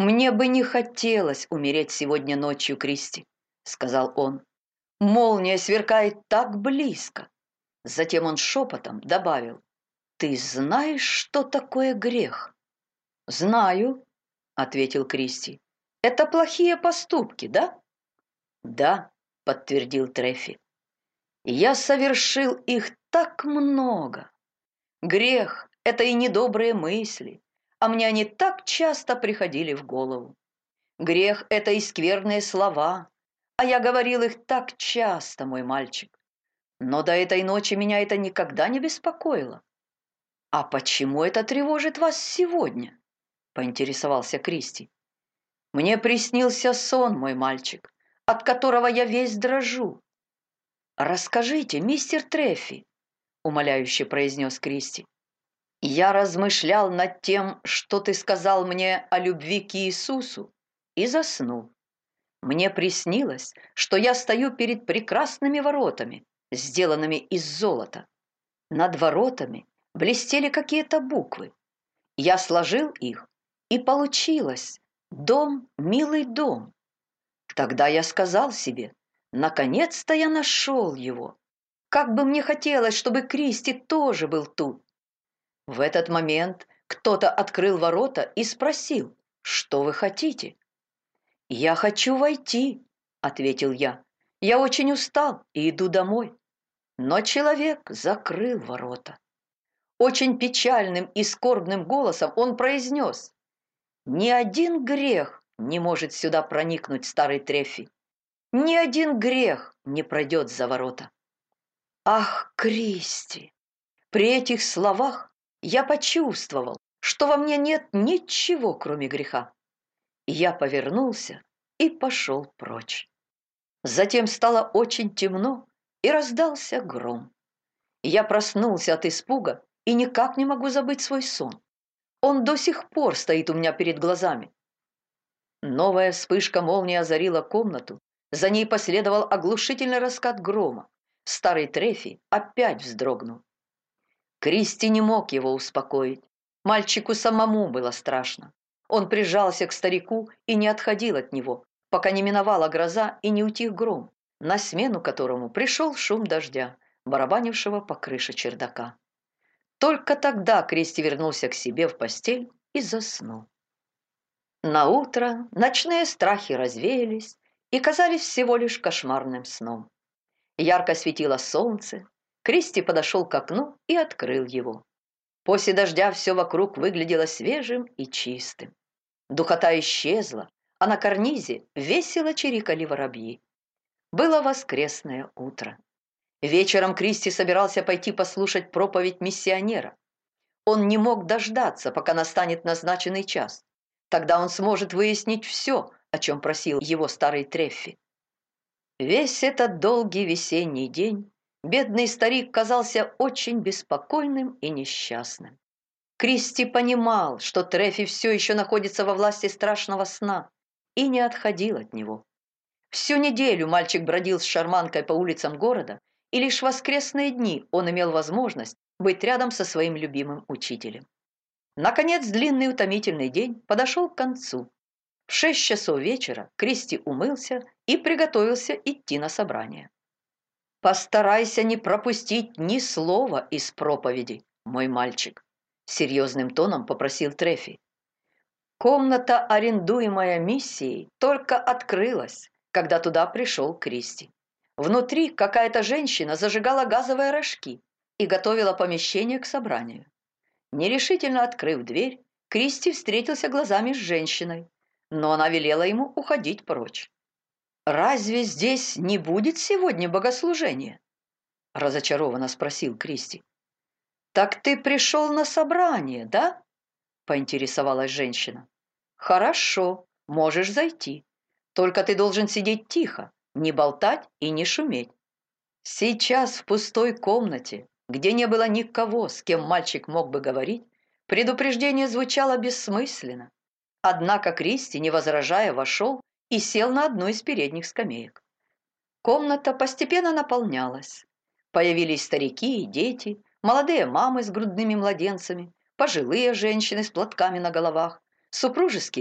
«Мне бы не хотелось умереть сегодня ночью, Кристи», — сказал он. «Молния сверкает так близко». Затем он шепотом добавил: «Ты знаешь, что такое грех?» «Знаю», — ответил Кристи. «Это плохие поступки, да?» «Да», — подтвердил Трефи. «Я совершил их так много. Грех — это и недобрые мысли, а мне они так часто приходили в голову. Грех — это и скверные слова, а я говорил их так часто, мой мальчик. Но до этой ночи меня это никогда не беспокоило». «А почему это тревожит вас сегодня?» — поинтересовался Кристи. «Мне приснился сон, мой мальчик, от которого я весь дрожу». «Расскажите, мистер Трефи», — умоляюще произнес Кристи. «Я размышлял над тем, что ты сказал мне о любви к Иисусу, и заснул. Мне приснилось, что я стою перед прекрасными воротами, сделанными из золота. Над воротами блестели какие-то буквы. Я сложил их, и получилось: «Дом, милый дом». Тогда я сказал себе: наконец-то я нашел его. Как бы мне хотелось, чтобы Кристи тоже был тут. В этот момент кто-то открыл ворота и спросил: «Что вы хотите?» «Я хочу войти», — ответил я. «Я очень устал и иду домой». Но человек закрыл ворота. Очень печальным и скорбным голосом он произнес: «Ни один грех не может сюда проникнуть, старый Трефи. Ни один грех не пройдет за ворота». Ах, Кристи! При этих словах я почувствовал, что во мне нет ничего, кроме греха. Я повернулся и пошел прочь. Затем стало очень темно, и раздался гром. Я проснулся от испуга и никак не могу забыть свой сон. Он до сих пор стоит у меня перед глазами. Новая вспышка молнии озарила комнату. За ней последовал оглушительный раскат грома. Старый Трефи опять вздрогнул. Кристи не мог его успокоить. Мальчику самому было страшно. Он прижался к старику и не отходил от него, пока не миновала гроза и не утих гром, на смену которому пришел шум дождя, барабанившего по крыше чердака. Только тогда Кристи вернулся к себе в постель и заснул. Наутро ночные страхи развеялись и казались всего лишь кошмарным сном. Ярко светило солнце. Кристи подошел к окну и открыл его. После дождя все вокруг выглядело свежим и чистым. Духота исчезла, а на карнизе весело чирикали воробьи. Было воскресное утро. Вечером Кристи собирался пойти послушать проповедь миссионера. Он не мог дождаться, пока настанет назначенный час. Тогда он сможет выяснить все, о чем просил его старый Трефи. Весь этот долгий весенний день бедный старик казался очень беспокойным и несчастным. Кристи понимал, что Трефи все еще находится во власти страшного сна, и не отходил от него. Всю неделю мальчик бродил с шарманкой по улицам города, и лишь в воскресные дни он имел возможность быть рядом со своим любимым учителем. Наконец, длинный утомительный день подошел к концу. В 6 часов вечера Кристи умылся и приготовился идти на собрание. «Постарайся не пропустить ни слова из проповеди, мой мальчик», — серьезным тоном попросил Трефи. Комната, арендуемая миссией, только открылась, когда туда пришел Кристи. Внутри какая-то женщина зажигала газовые рожки и готовила помещение к собранию. Нерешительно открыв дверь, Кристи встретился глазами с женщиной, но она велела ему уходить прочь. «Разве здесь не будет сегодня богослужения?» — разочарованно спросил Кристи. «Так ты пришел на собрание, да?» — поинтересовалась женщина. «Хорошо, можешь зайти. Только ты должен сидеть тихо, не болтать и не шуметь». Сейчас в пустой комнате, где не было никого, с кем мальчик мог бы говорить, предупреждение звучало бессмысленно. Однако Кристи, не возражая, вошел и сел на одну из передних скамеек. Комната постепенно наполнялась. Появились старики и дети, молодые мамы с грудными младенцами, пожилые женщины с платками на головах, супружеские